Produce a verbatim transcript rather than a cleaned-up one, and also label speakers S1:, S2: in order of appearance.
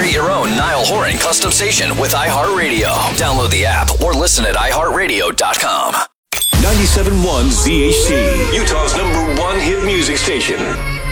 S1: Create your own Niall Horan custom station with iHeartRadio. Download the app or listen at i heart radio dot com.
S2: ninety-seven point one Z H T, Utah's number one hit music station.